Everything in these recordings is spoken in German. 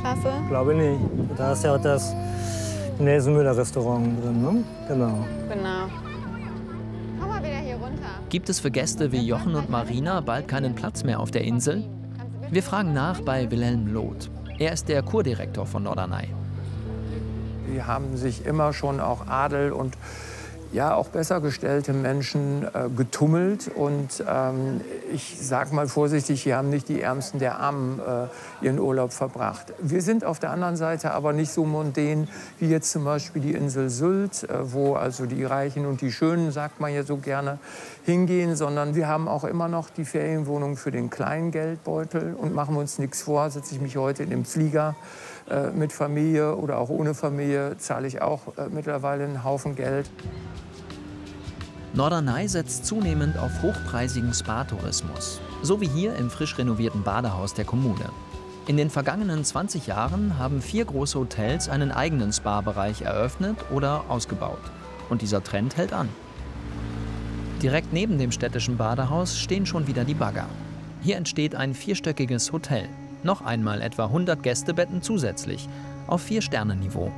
Klasse? Glaube nicht. Da ist ja auch das Nelson-Müller-Restaurant drin, ne? Genau. Genau. Komm mal wieder hier runter. Gibt es für Gäste wie Jochen und Marina bald keinen Platz mehr auf der Insel? Wir fragen nach bei Wilhelm Loth. Er ist der Kurdirektor von Norderney. Die haben sich immer schon auch Adel und ja, auch besser gestellte Menschen getummelt. Und ich sage mal vorsichtig, hier haben nicht die Ärmsten der Armen ihren Urlaub verbracht. Wir sind auf der anderen Seite aber nicht so mondän wie jetzt zum Beispiel die Insel Sylt, wo also die Reichen und die Schönen, sagt man ja so gerne, hingehen, sondern wir haben auch immer noch die Ferienwohnung für den kleinen Geldbeutel. Und machen wir uns nichts vor, setze ich mich heute in den Flieger mit Familie oder auch ohne Familie, zahle ich auch mittlerweile einen Haufen Geld. Norderney setzt zunehmend auf hochpreisigen Spa-Tourismus, so wie hier im frisch renovierten Badehaus der Kommune. In den vergangenen 20 Jahren haben 4 große Hotels einen eigenen Spa-Bereich eröffnet oder ausgebaut. Und dieser Trend hält an. Direkt neben dem städtischen Badehaus stehen schon wieder die Bagger. Hier entsteht ein 4-stöckiges Hotel. Noch einmal etwa 100 Gästebetten zusätzlich, auf 4-Sterne-Niveau.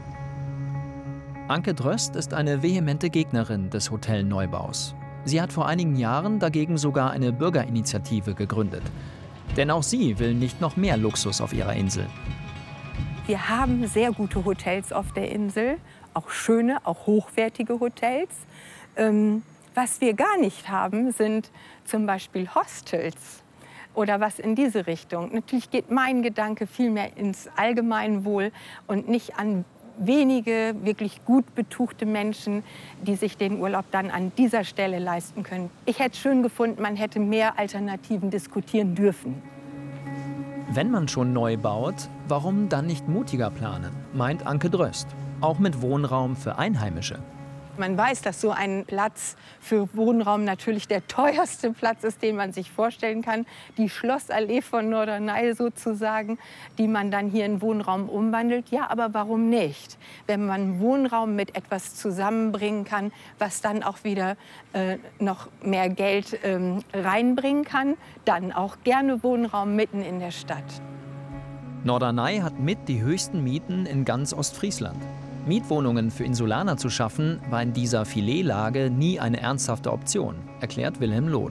Anke Dröst ist eine vehemente Gegnerin des Hotelneubaus. Sie hat vor einigen Jahren dagegen sogar eine Bürgerinitiative gegründet. Denn auch sie will nicht noch mehr Luxus auf ihrer Insel. Wir haben sehr gute Hotels auf der Insel, auch schöne, auch hochwertige Hotels. Was wir gar nicht haben, sind zum Beispiel Hostels oder was in diese Richtung. Natürlich geht mein Gedanke viel mehr ins Allgemeinwohl und nicht an wenige wirklich gut betuchte Menschen, die sich den Urlaub dann an dieser Stelle leisten können. Ich hätte es schön gefunden, man hätte mehr Alternativen diskutieren dürfen. Wenn man schon neu baut, warum dann nicht mutiger planen, meint Anke Dröst. Auch mit Wohnraum für Einheimische. Man weiß, dass so ein Platz für Wohnraum natürlich der teuerste Platz ist, den man sich vorstellen kann. Die Schlossallee von Norderney sozusagen, die man dann hier in Wohnraum umwandelt. Ja, aber warum nicht? Wenn man Wohnraum mit etwas zusammenbringen kann, was dann auch wieder noch mehr Geld reinbringen kann, dann auch gerne Wohnraum mitten in der Stadt. Norderney hat mit die höchsten Mieten in ganz Ostfriesland. Mietwohnungen für Insulaner zu schaffen, war in dieser Filetlage nie eine ernsthafte Option, erklärt Wilhelm Loth.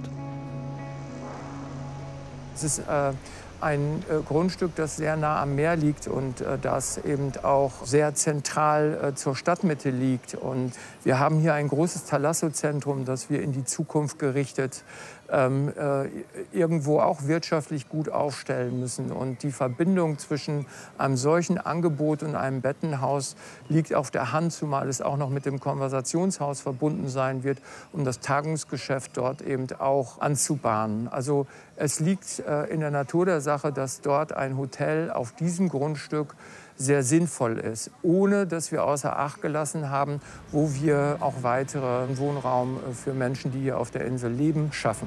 Es ist ein Grundstück, das sehr nah am Meer liegt und das eben auch sehr zentral zur Stadtmitte liegt. Und wir haben hier ein großes Thalasso-Zentrum, das wir in die Zukunft gerichtet irgendwo auch wirtschaftlich gut aufstellen müssen. Und die Verbindung zwischen einem solchen Angebot und einem Bettenhaus liegt auf der Hand, zumal es auch noch mit dem Konversationshaus verbunden sein wird, um das Tagungsgeschäft dort eben auch anzubahnen. Also es liegt in der Natur der Sache, dass dort ein Hotel auf diesem Grundstück sehr sinnvoll ist, ohne dass wir außer Acht gelassen haben, wo wir auch weiteren Wohnraum für Menschen, die hier auf der Insel leben, schaffen.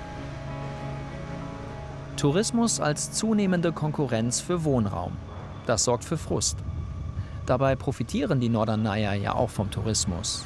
Tourismus als zunehmende Konkurrenz für Wohnraum. Das sorgt für Frust. Dabei profitieren die Norderneyer ja auch vom Tourismus.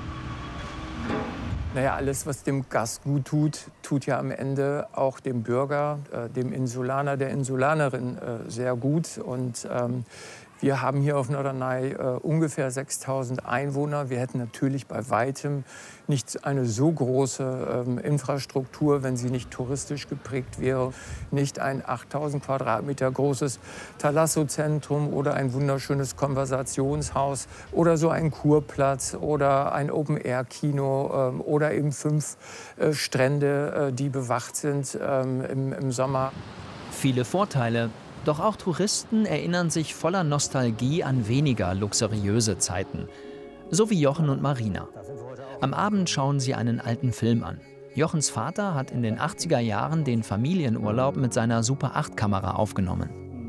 Naja, alles, was dem Gast gut tut, tut ja am Ende auch dem Bürger, dem Insulaner, der Insulanerin sehr gut. Und wir haben hier auf Norderney ungefähr 6.000 Einwohner. Wir hätten natürlich bei weitem nicht eine so große Infrastruktur, wenn sie nicht touristisch geprägt wäre. Nicht ein 8.000 Quadratmeter großes Thalasso-Zentrum oder ein wunderschönes Konversationshaus oder so ein Kurplatz oder ein Open-Air-Kino oder eben 5 Strände, die bewacht sind im Sommer. Viele Vorteile. Doch auch Touristen erinnern sich voller Nostalgie an weniger luxuriöse Zeiten. So wie Jochen und Marina. Am Abend schauen sie einen alten Film an. Jochens Vater hat in den 80er Jahren den Familienurlaub mit seiner Super-8-Kamera aufgenommen.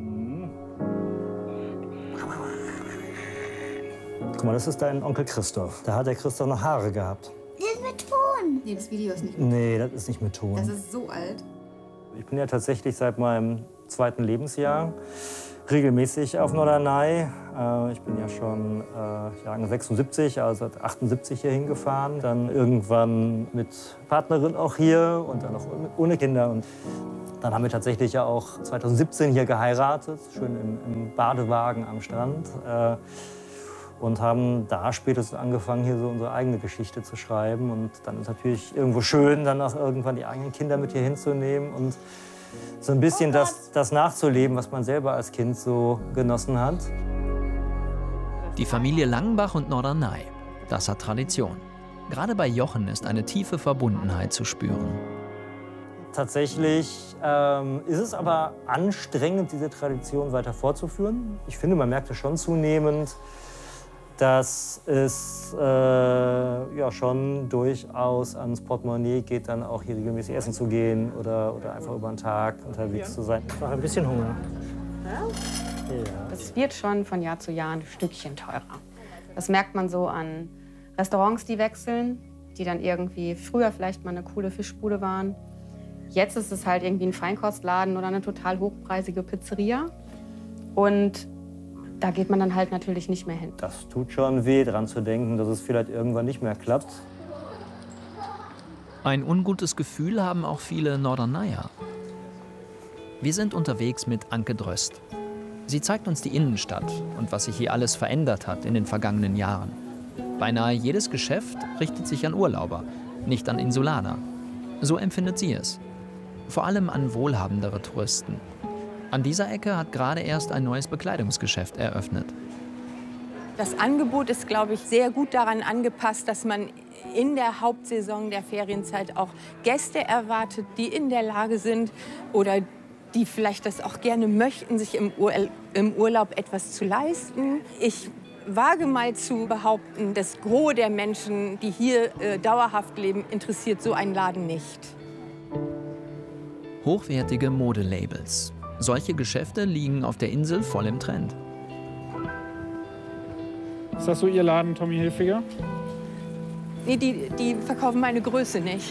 Guck mal, das ist dein Onkel Christoph. Da hat der Christoph noch Haare gehabt. Das ist mit Ton. Nee, das Video ist nicht mit Ton. Nee, das ist nicht mit Ton. Das ist so alt. Ich bin ja tatsächlich seit meinem 2. Lebensjahr regelmäßig auf Norderney. Ich bin ja schon Jahrgang 76, also 78 hier hingefahren. Dann irgendwann mit Partnerin auch hier und dann auch ohne Kinder. Und dann haben wir tatsächlich ja auch 2017 hier geheiratet, schön im Badewagen am Strand. Und haben da spätestens angefangen, hier so unsere eigene Geschichte zu schreiben. Und dann ist natürlich irgendwo schön, dann auch irgendwann die eigenen Kinder mit hier hinzunehmen und so ein bisschen das nachzuleben, was man selber als Kind so genossen hat. Die Familie Langenbach und Norderney, das hat Tradition. Gerade bei Jochen ist eine tiefe Verbundenheit zu spüren. Tatsächlich ist es aber anstrengend, diese Tradition weiter fortzuführen. Ich finde, man merkt es schon zunehmend, dass es ja schon durchaus ans Portemonnaie geht, dann auch hier regelmäßig essen zu gehen oder einfach über den Tag unterwegs zu sein. Ich habe ein bisschen Hunger. Ja? Ja. Das wird schon von Jahr zu Jahr ein Stückchen teurer. Das merkt man so an Restaurants, die wechseln, die dann irgendwie früher vielleicht mal eine coole Fischbude waren. Jetzt ist es halt irgendwie ein Feinkostladen oder eine total hochpreisige Pizzeria. Und da geht man dann halt natürlich nicht mehr hin. Das tut schon weh, daran zu denken, dass es vielleicht irgendwann nicht mehr klappt. Ein ungutes Gefühl haben auch viele Norderneyer. Wir sind unterwegs mit Anke Dröst. Sie zeigt uns die Innenstadt und was sich hier alles verändert hat in den vergangenen Jahren. Beinahe jedes Geschäft richtet sich an Urlauber, nicht an Insulaner. So empfindet sie es. Vor allem an wohlhabendere Touristen. An dieser Ecke hat gerade erst ein neues Bekleidungsgeschäft eröffnet. Das Angebot ist, glaube ich, sehr gut daran angepasst, dass man in der Hauptsaison der Ferienzeit auch Gäste erwartet, die in der Lage sind oder die vielleicht das auch gerne möchten, sich im Urlaub etwas zu leisten. Ich wage mal zu behaupten, das Gros der Menschen, die hier dauerhaft leben, interessiert so ein Laden nicht. Hochwertige Modelabels. Solche Geschäfte liegen auf der Insel voll im Trend. Ist das so Ihr Laden, Tommy Hilfiger? Nee, die verkaufen meine Größe nicht.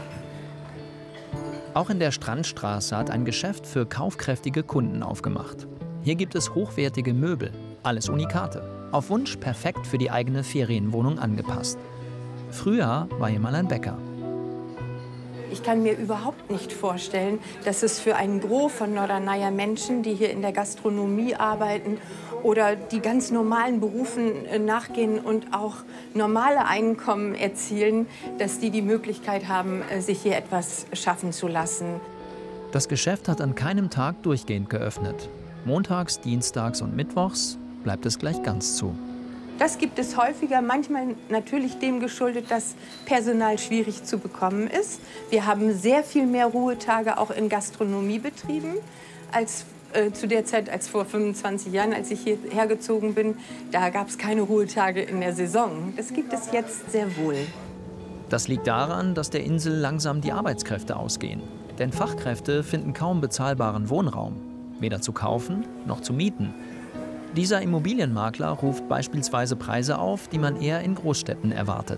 Auch in der Strandstraße hat ein Geschäft für kaufkräftige Kunden aufgemacht. Hier gibt es hochwertige Möbel, alles Unikate. Auf Wunsch perfekt für die eigene Ferienwohnung angepasst. Früher war hier mal ein Bäcker. Ich kann mir überhaupt nicht vorstellen, dass es für einen Gros von Norderneyer Menschen, die hier in der Gastronomie arbeiten oder die ganz normalen Berufen nachgehen und auch normale Einkommen erzielen, dass die Möglichkeit haben, sich hier etwas schaffen zu lassen. Das Geschäft hat an keinem Tag durchgehend geöffnet. Montags, dienstags und mittwochs bleibt es gleich ganz zu. Das gibt es häufiger, manchmal natürlich dem geschuldet, dass Personal schwierig zu bekommen ist. Wir haben sehr viel mehr Ruhetage auch in Gastronomiebetrieben als zu der Zeit, als vor 25 Jahren, als ich hierher gezogen bin. Da gab es keine Ruhetage in der Saison. Das gibt es jetzt sehr wohl. Das liegt daran, dass der Insel langsam die Arbeitskräfte ausgehen. Denn Fachkräfte finden kaum bezahlbaren Wohnraum. Weder zu kaufen noch zu mieten. Dieser Immobilienmakler ruft beispielsweise Preise auf, die man eher in Großstädten erwartet.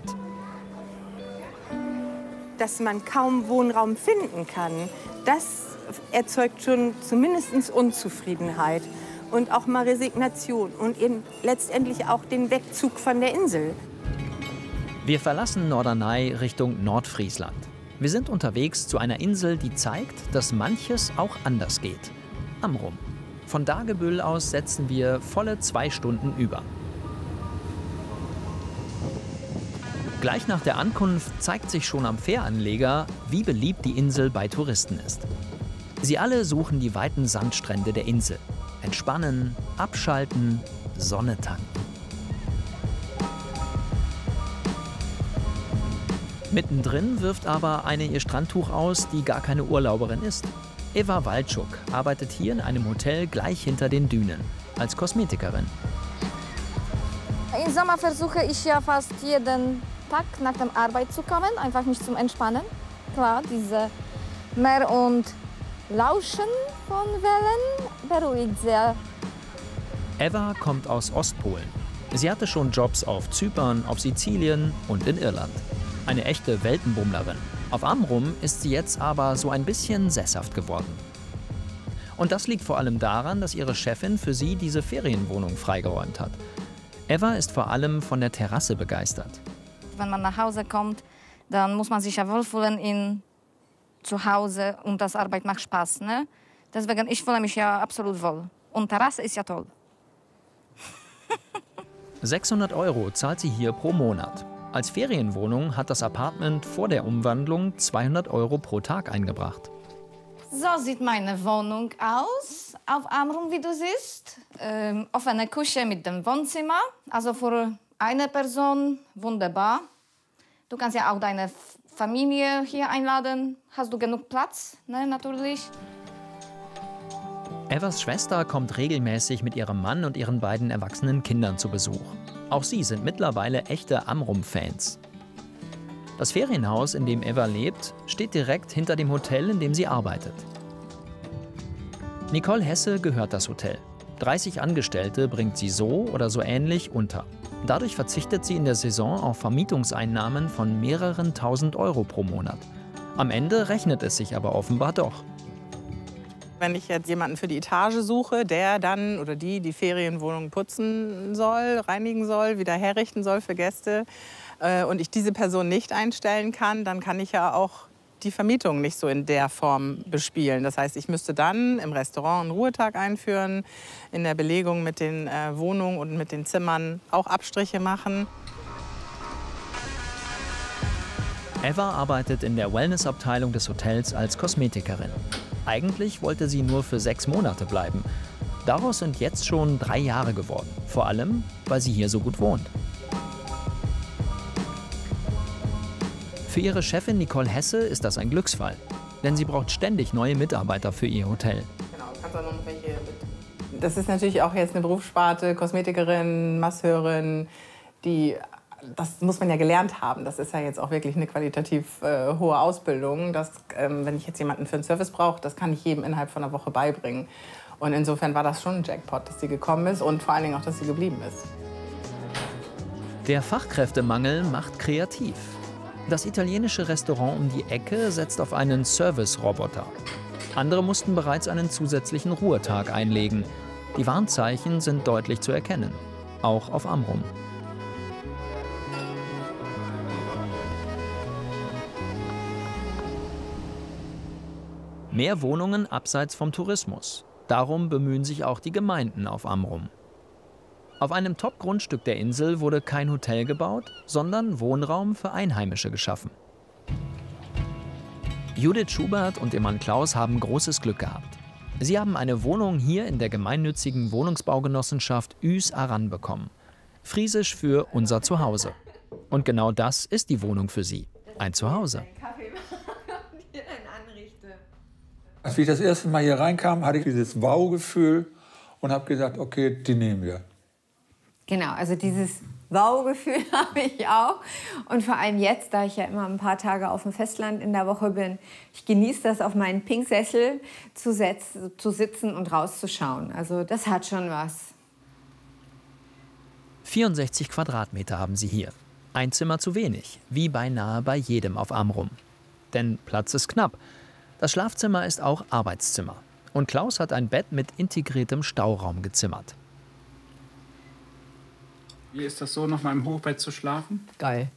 Dass man kaum Wohnraum finden kann, das erzeugt schon zumindest Unzufriedenheit und auch mal Resignation und eben letztendlich auch den Wegzug von der Insel. Wir verlassen Norderney Richtung Nordfriesland. Wir sind unterwegs zu einer Insel, die zeigt, dass manches auch anders geht. Amrum. Von Dagebüll aus setzen wir volle 2 Stunden über. Gleich nach der Ankunft zeigt sich schon am Fähranleger, wie beliebt die Insel bei Touristen ist. Sie alle suchen die weiten Sandstrände der Insel. Entspannen, abschalten, Sonne tanken. Mittendrin wirft aber eine ihr Strandtuch aus, die gar keine Urlauberin ist. Eva Waldschuk arbeitet hier in einem Hotel gleich hinter den Dünen, als Kosmetikerin. Im Sommer versuche ich ja fast jeden Tag nach der Arbeit zu kommen, einfach mich zum Entspannen. Klar, diese Meer und Lauschen von Wellen beruhigt sehr. Eva kommt aus Ostpolen. Sie hatte schon Jobs auf Zypern, auf Sizilien und in Irland. Eine echte Weltenbummlerin. Auf Amrum ist sie jetzt aber so ein bisschen sesshaft geworden. Und das liegt vor allem daran, dass ihre Chefin für sie diese Ferienwohnung freigeräumt hat. Eva ist vor allem von der Terrasse begeistert. Wenn man nach Hause kommt, dann muss man sich ja wohlfühlen in zu Hause und das Arbeit macht Spaß. Ne? Deswegen, ich fühle mich ja absolut wohl. Und Terrasse ist ja toll. 600 € zahlt sie hier pro Monat. Als Ferienwohnung hat das Apartment vor der Umwandlung 200 € pro Tag eingebracht. So sieht meine Wohnung aus, auf Amrum, wie du siehst. Offene Küche mit dem Wohnzimmer, also für eine Person wunderbar. Du kannst ja auch deine Familie hier einladen. Hast du genug Platz, ne, natürlich. Evas Schwester kommt regelmäßig mit ihrem Mann und ihren beiden erwachsenen Kindern zu Besuch. Auch sie sind mittlerweile echte Amrum-Fans. Das Ferienhaus, in dem Eva lebt, steht direkt hinter dem Hotel, in dem sie arbeitet. Nicole Hesse gehört das Hotel. 30 Angestellte bringt sie so oder so ähnlich unter. Dadurch verzichtet sie in der Saison auf Vermietungseinnahmen von mehreren tausend Euro pro Monat. Am Ende rechnet es sich aber offenbar doch. Wenn ich jetzt jemanden für die Etage suche, der dann oder die Ferienwohnung putzen soll, reinigen soll, wieder herrichten soll für Gäste und ich diese Person nicht einstellen kann, dann kann ich ja auch die Vermietung nicht so in der Form bespielen. Das heißt, ich müsste dann im Restaurant einen Ruhetag einführen, in der Belegung mit den Wohnungen und mit den Zimmern auch Abstriche machen. Eva arbeitet in der Wellnessabteilung des Hotels als Kosmetikerin. Eigentlich wollte sie nur für 6 Monate bleiben. Daraus sind jetzt schon 3 Jahre geworden. Vor allem, weil sie hier so gut wohnt. Für ihre Chefin Nicole Hesse ist das ein Glücksfall. Denn sie braucht ständig neue Mitarbeiter für ihr Hotel. Genau, kannst auch noch welche mit. Das ist natürlich auch jetzt eine Berufssparte, Kosmetikerin, Masseurin, das muss man ja gelernt haben. Das ist ja jetzt auch wirklich eine qualitativ hohe Ausbildung. Wenn ich jetzt jemanden für einen Service brauche, das kann ich jedem innerhalb von einer Woche beibringen. Und insofern war das schon ein Jackpot, dass sie gekommen ist und vor allen Dingen auch, dass sie geblieben ist. Der Fachkräftemangel macht kreativ. Das italienische Restaurant um die Ecke setzt auf einen Service-Roboter. Andere mussten bereits einen zusätzlichen Ruhetag einlegen. Die Warnzeichen sind deutlich zu erkennen, auch auf Amrum. Mehr Wohnungen abseits vom Tourismus. Darum bemühen sich auch die Gemeinden auf Amrum. Auf einem Top-Grundstück der Insel wurde kein Hotel gebaut, sondern Wohnraum für Einheimische geschaffen. Judith Schubert und ihr Mann Klaus haben großes Glück gehabt. Sie haben eine Wohnung hier in der gemeinnützigen Wohnungsbaugenossenschaft Üs Aran bekommen. Friesisch für unser Zuhause. Und genau das ist die Wohnung für sie. Ein Zuhause. Als ich das erste Mal hier reinkam, hatte ich dieses Wow-Gefühl und habe gesagt, okay, die nehmen wir. Genau, also dieses Wow-Gefühl habe ich auch. Und vor allem jetzt, da ich ja immer ein paar Tage auf dem Festland in der Woche bin, ich genieße das, auf meinen Pinksessel zu sitzen und rauszuschauen. Also das hat schon was. 64 Quadratmeter haben sie hier. Ein Zimmer zu wenig, wie beinahe bei jedem auf Amrum. Denn Platz ist knapp. Das Schlafzimmer ist auch Arbeitszimmer. Und Klaus hat ein Bett mit integriertem Stauraum gezimmert. Wie ist das so, noch mal im Hochbett zu schlafen? Geil.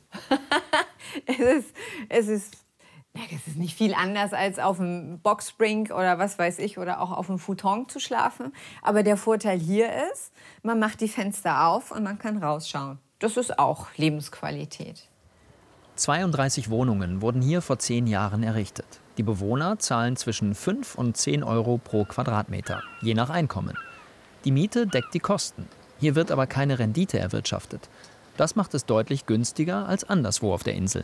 Es ist nicht viel anders als auf dem Boxspring oder was weiß ich oder auch auf dem Futon zu schlafen. Aber der Vorteil hier ist, man macht die Fenster auf und man kann rausschauen. Das ist auch Lebensqualität. 32 Wohnungen wurden hier vor 10 Jahren errichtet. Die Bewohner zahlen zwischen 5 und 10 Euro pro Quadratmeter, je nach Einkommen. Die Miete deckt die Kosten. Hier wird aber keine Rendite erwirtschaftet. Das macht es deutlich günstiger als anderswo auf der Insel.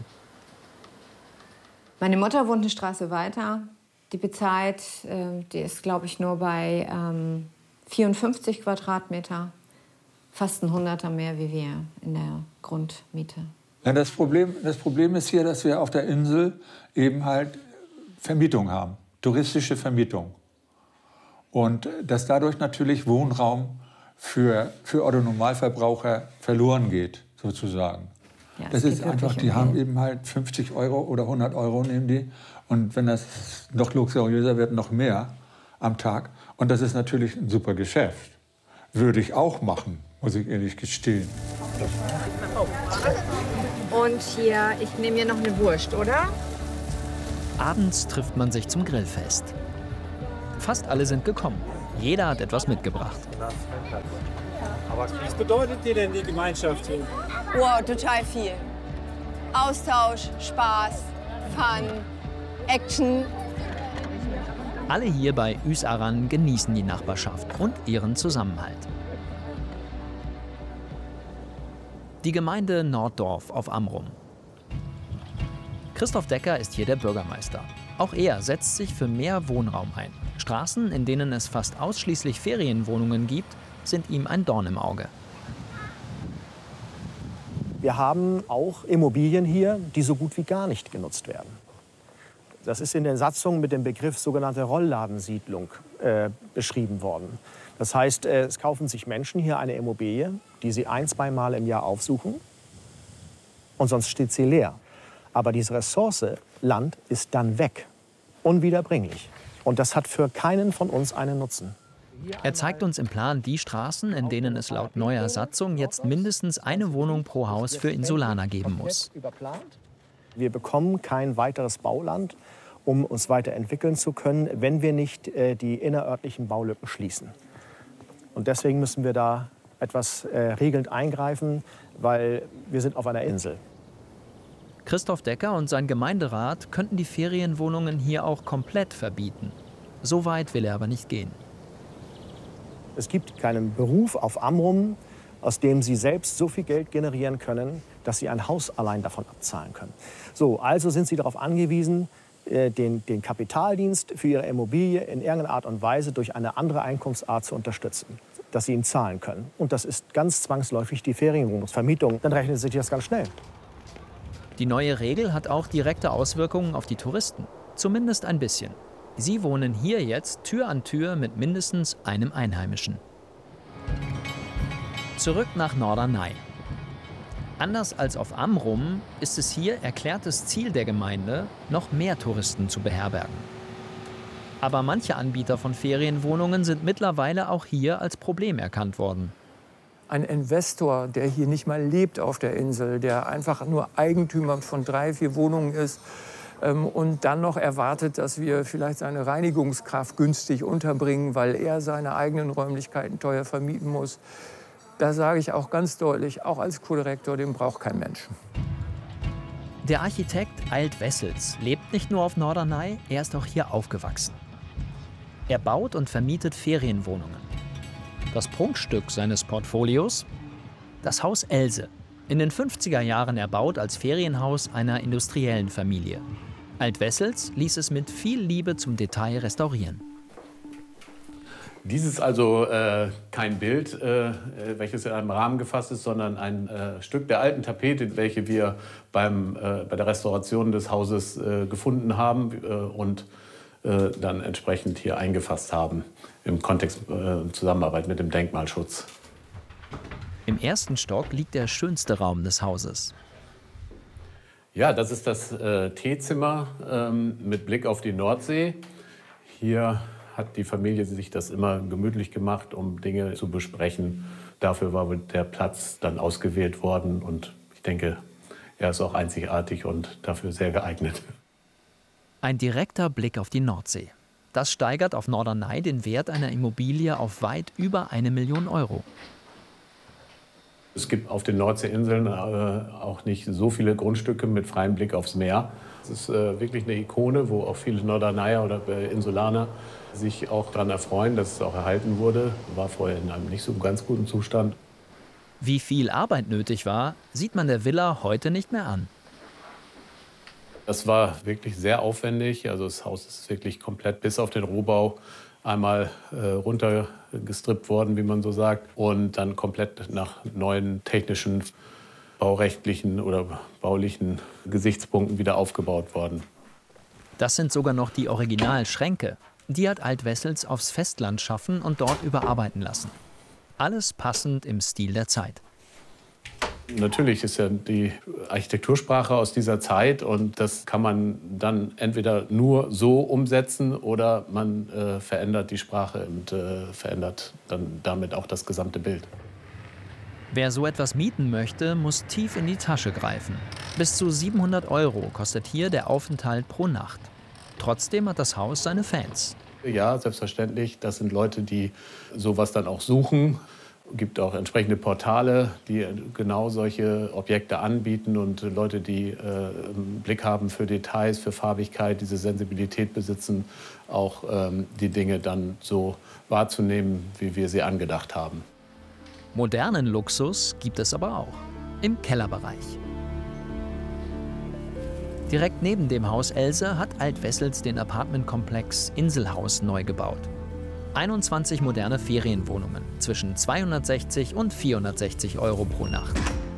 Meine Mutter wohnt eine Straße weiter. Die bezahlt, die ist, glaube ich, nur bei 54 Quadratmeter. Fast ein Hunderter mehr wie wir in der Grundmiete. Ja, das Problem ist hier, dass wir auf der Insel eben halt Vermietung haben, touristische Vermietung. Und dass dadurch natürlich Wohnraum für Otto-Normalverbraucher verloren geht, sozusagen. Ja, das ist einfach, die haben eben halt 50 Euro oder 100 Euro nehmen die. Und wenn das noch luxuriöser wird, noch mehr am Tag. Und das ist natürlich ein super Geschäft. Würde ich auch machen, muss ich ehrlich gestehen. Und hier, ich nehme mir noch eine Wurst, oder? Abends trifft man sich zum Grillfest. Fast alle sind gekommen. Jeder hat etwas mitgebracht. Aber was bedeutet dir denn die Gemeinschaft hier? Wow, total viel. Austausch, Spaß, Fun, Action. Alle hier bei Üsaran genießen die Nachbarschaft und ihren Zusammenhalt. Die Gemeinde Norddorf auf Amrum. Christoph Decker ist hier der Bürgermeister. Auch er setzt sich für mehr Wohnraum ein. Straßen, in denen es fast ausschließlich Ferienwohnungen gibt, sind ihm ein Dorn im Auge. Wir haben auch Immobilien hier, die so gut wie gar nicht genutzt werden. Das ist in den Satzungen mit dem Begriff sogenannte Rollladensiedlung beschrieben worden. Das heißt, es kaufen sich Menschen hier eine Immobilie, die sie 1-2 Mal im Jahr aufsuchen und sonst steht sie leer. Aber diese Ressource Land ist dann weg, unwiederbringlich. Und das hat für keinen von uns einen Nutzen. Er zeigt uns im Plan die Straßen, in denen es laut neuer Satzung jetzt mindestens eine Wohnung pro Haus für Insulaner geben muss. Wir bekommen kein weiteres Bauland, um uns weiterentwickeln zu können, wenn wir nicht die innerörtlichen Baulücken schließen. Und deswegen müssen wir da etwas regelnd eingreifen, weil wir sind auf einer Insel. Christoph Decker und sein Gemeinderat könnten die Ferienwohnungen hier auch komplett verbieten. So weit will er aber nicht gehen. Es gibt keinen Beruf auf Amrum, aus dem Sie selbst so viel Geld generieren können, dass Sie ein Haus allein davon abzahlen können. So, also sind Sie darauf angewiesen, den Kapitaldienst für Ihre Immobilie in irgendeiner Art und Weise durch eine andere Einkunftsart zu unterstützen, dass Sie ihn zahlen können. Und das ist ganz zwangsläufig die Ferienwohnungsvermietung. Dann rechnet sich das ganz schnell. Die neue Regel hat auch direkte Auswirkungen auf die Touristen. Zumindest ein bisschen. Sie wohnen hier jetzt Tür an Tür mit mindestens einem Einheimischen. Zurück nach Norderney. Anders als auf Amrum ist es hier erklärtes Ziel der Gemeinde, noch mehr Touristen zu beherbergen. Aber manche Anbieter von Ferienwohnungen sind mittlerweile auch hier als Problem erkannt worden. Ein Investor, der hier nicht mal lebt auf der Insel, der einfach nur Eigentümer von 3, 4 Wohnungen ist und dann noch erwartet, dass wir vielleicht seine Reinigungskraft günstig unterbringen, weil er seine eigenen Räumlichkeiten teuer vermieten muss. Da sage ich auch ganz deutlich, auch als Co-Direktor, den braucht kein Mensch. Der Architekt Alt Wessels lebt nicht nur auf Norderney, er ist auch hier aufgewachsen. Er baut und vermietet Ferienwohnungen. Das Prunkstück seines Portfolios? Das Haus Else. In den 50er Jahren erbaut als Ferienhaus einer industriellen Familie. Alt Wessels ließ es mit viel Liebe zum Detail restaurieren. Dies ist also kein Bild, welches in einem Rahmen gefasst ist, sondern ein Stück der alten Tapete, welche wir bei der Restauration des Hauses gefunden haben und dann entsprechend hier eingefasst haben im Kontext Zusammenarbeit mit dem Denkmalschutz. Im ersten Stock liegt der schönste Raum des Hauses. Ja, das ist das Teezimmer mit Blick auf die Nordsee. Hier hat die Familie sich das immer gemütlich gemacht, um Dinge zu besprechen. Dafür war der Platz dann ausgewählt worden und ich denke, er ist auch einzigartig und dafür sehr geeignet. Ein direkter Blick auf die Nordsee. Das steigert auf Norderney den Wert einer Immobilie auf weit über 1 Million Euro. Es gibt auf den Nordseeinseln auch nicht so viele Grundstücke mit freiem Blick aufs Meer. Es ist wirklich eine Ikone, wo auch viele Norderneyer oder Insulaner sich auch daran erfreuen, dass es auch erhalten wurde. War vorher in einem nicht so ganz guten Zustand. Wie viel Arbeit nötig war, sieht man der Villa heute nicht mehr an. Das war wirklich sehr aufwendig. Also das Haus ist wirklich komplett bis auf den Rohbau einmal runtergestrippt worden, wie man so sagt, und dann komplett nach neuen technischen, baurechtlichen oder baulichen Gesichtspunkten wieder aufgebaut worden. Das sind sogar noch die Originalschränke. Die hat Alt Wessels aufs Festland schaffen und dort überarbeiten lassen. Alles passend im Stil der Zeit. Natürlich ist ja die Architektursprache aus dieser Zeit und das kann man dann entweder nur so umsetzen oder man verändert die Sprache und verändert dann damit auch das gesamte Bild. Wer so etwas mieten möchte, muss tief in die Tasche greifen. Bis zu 700 € kostet hier der Aufenthalt pro Nacht. Trotzdem hat das Haus seine Fans. Ja, selbstverständlich. Das sind Leute, die sowas dann auch suchen. Es gibt auch entsprechende Portale, die genau solche Objekte anbieten und Leute, die einen Blick haben für Details, für Farbigkeit, diese Sensibilität besitzen, auch die Dinge dann so wahrzunehmen, wie wir sie angedacht haben. Modernen Luxus gibt es aber auch im Kellerbereich. Direkt neben dem Haus Else hat Altwessels den Apartmentkomplex Inselhaus neu gebaut. 21 moderne Ferienwohnungen zwischen 260 und 460 € pro Nacht.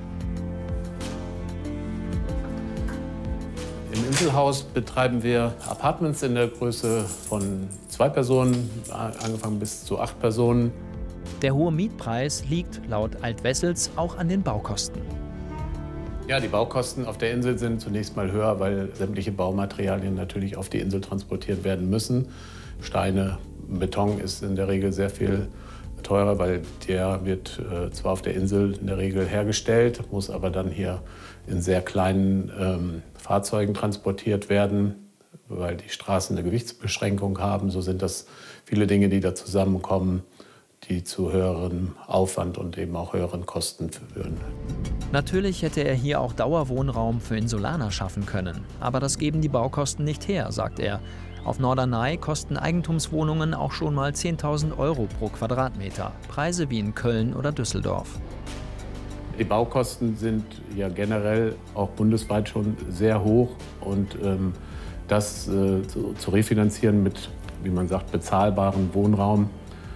Im Inselhaus betreiben wir Apartments in der Größe von 2 Personen, angefangen bis zu 8 Personen. Der hohe Mietpreis liegt laut Altwessels auch an den Baukosten. Ja, die Baukosten auf der Insel sind zunächst mal höher, weil sämtliche Baumaterialien natürlich auf die Insel transportiert werden müssen. Steine, Beton ist in der Regel sehr viel teurer, weil der wird zwar auf der Insel in der Regel hergestellt, muss aber dann hier in sehr kleinen Fahrzeugen transportiert werden, weil die Straßen eine Gewichtsbeschränkung haben. So sind das viele Dinge, die da zusammenkommen, die zu höherem Aufwand und eben auch höheren Kosten führen. Natürlich hätte er hier auch Dauerwohnraum für Insulaner schaffen können. Aber das geben die Baukosten nicht her, sagt er. Auf Norderney kosten Eigentumswohnungen auch schon mal 10.000 € pro Quadratmeter. Preise wie in Köln oder Düsseldorf. Die Baukosten sind ja generell auch bundesweit schon sehr hoch. Und das zu refinanzieren mit, wie man sagt, bezahlbarem Wohnraum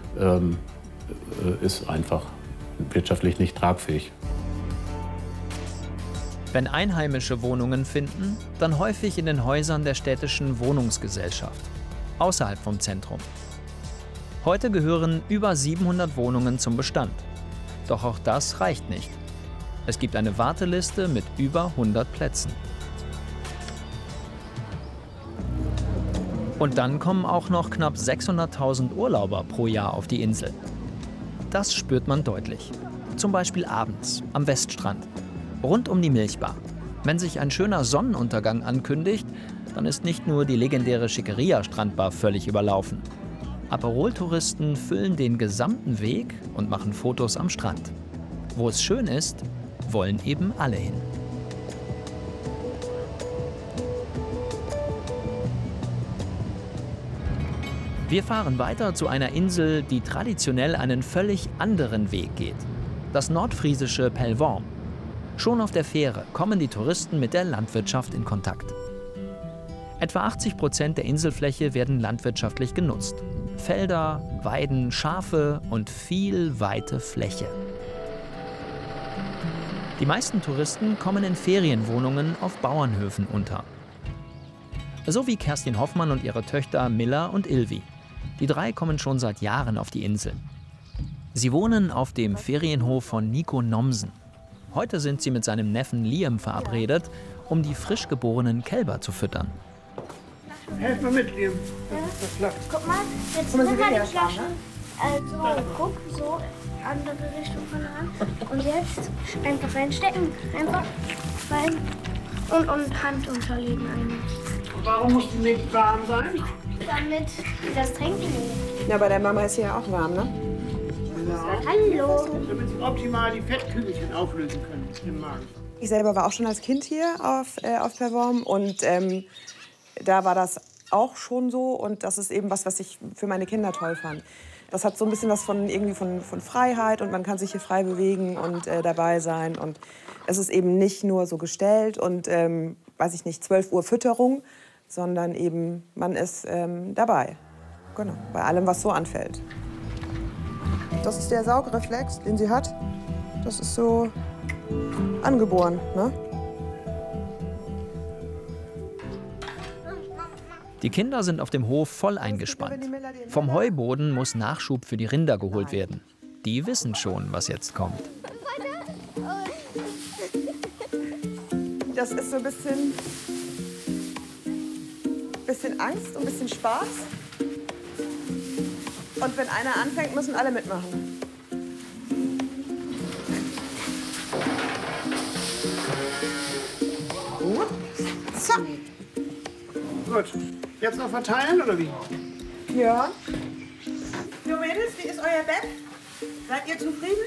ist einfach wirtschaftlich nicht tragfähig. Wenn Einheimische Wohnungen finden, dann häufig in den Häusern der städtischen Wohnungsgesellschaft, außerhalb vom Zentrum. Heute gehören über 700 Wohnungen zum Bestand. Doch auch das reicht nicht. Es gibt eine Warteliste mit über 100 Plätzen. Und dann kommen auch noch knapp 600.000 Urlauber pro Jahr auf die Insel. Das spürt man deutlich. Zum Beispiel abends am Weststrand, rund um die Milchbar. Wenn sich ein schöner Sonnenuntergang ankündigt, dann ist nicht nur die legendäre Schickeria-Strandbar völlig überlaufen. Aperol-Touristen füllen den gesamten Weg und machen Fotos am Strand. Wo es schön ist, wollen eben alle hin. Wir fahren weiter zu einer Insel, die traditionell einen völlig anderen Weg geht. Das nordfriesische Pellworm. Schon auf der Fähre kommen die Touristen mit der Landwirtschaft in Kontakt. Etwa 80% der Inselfläche werden landwirtschaftlich genutzt. Felder, Weiden, Schafe und viel weite Fläche. Die meisten Touristen kommen in Ferienwohnungen auf Bauernhöfen unter. So wie Kerstin Hoffmann und ihre Töchter Milla und Ilvi. Die 3 kommen schon seit Jahren auf die Insel. Sie wohnen auf dem Ferienhof von Nico Nomsen. Heute sind sie mit seinem Neffen Liam verabredet, um die frisch geborenen Kälber zu füttern. Helf mal mit, Liam. Guck mal, jetzt sind halt die Flaschen. Also guck, so andere Richtung von der Hand. Und jetzt einfach reinstecken. Einfach rein und Hand unterlegen eigentlich. Warum muss die nicht warm sein? Damit die das trinken nehmen. Ja, bei der Mama ist ja auch warm, ne? Ja. Hallo. Damit sie optimal die Fettkügelchen auflösen können im Magen. Ich selber war auch schon als Kind hier auf Pellworm und da war das auch schon so und das ist eben was ich für meine Kinder toll fand. Das hat so ein bisschen was von Freiheit und man kann sich hier frei bewegen und dabei sein und es ist eben nicht nur so gestellt und, weiß ich nicht, 12 Uhr Fütterung, sondern eben man ist dabei, genau, bei allem, was so anfällt. Das ist der Saugreflex, den sie hat. Das ist so angeboren, ne? Die Kinder sind auf dem Hof voll eingespannt. Vom Heuboden muss Nachschub für die Rinder geholt werden. Die wissen schon, was jetzt kommt. Das ist so ein bisschen Angst und ein bisschen Spaß. Und wenn einer anfängt, müssen alle mitmachen. Gut. So. Gut. Jetzt noch verteilen, oder wie? Ja. Jo Mädels, wie ist euer Bett? Seid ihr zufrieden?